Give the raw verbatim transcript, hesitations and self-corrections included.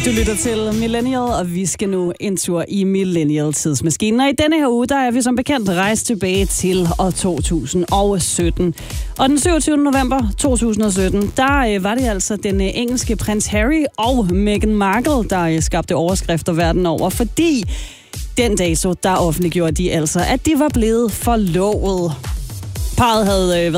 Du lytter til Millennial, og vi skal nu en tur i Millennial-tidsmaskinen. Og i denne her uge, der er vi som bekendt rejst tilbage til år to tusind og sytten. Og den syvogtyvende november to tusind og sytten, der øh, var det altså den øh, engelske prins Harry og Meghan Markle, der øh, skabte overskrifter verden over, fordi den dato, der offentliggjorde de altså, at de var blevet forlovet. Parret havde øh, været